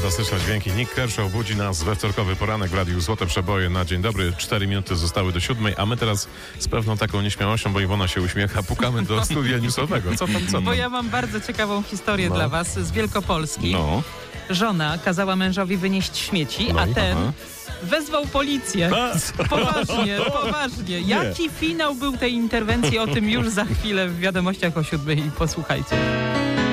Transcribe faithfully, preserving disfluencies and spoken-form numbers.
Fantastyczne dźwięki. Nick Kershaw budzi nas we wtorkowy poranek w Radiu Złote Przeboje na dzień dobry. Cztery minuty zostały do siódmej, a my teraz z pewną taką nieśmiałością, bo Iwona się uśmiecha, pukamy do studia newsowego. Co tam, co tam? Bo ja mam bardzo ciekawą historię No. dla was z Wielkopolski. No. Żona kazała mężowi wynieść śmieci, No a i ten aha. wezwał policję. Poważnie, poważnie. Jaki finał był tej interwencji? O tym już za chwilę w wiadomościach o siódmej. Posłuchajcie.